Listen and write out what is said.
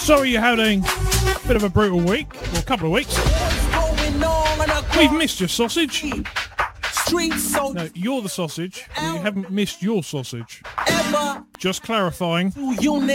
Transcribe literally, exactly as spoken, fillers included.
Sorry you're having a bit of a brutal week, or a couple of weeks. We've missed your sausage. No, you're the sausage. We haven't missed your sausage. Just clarifying.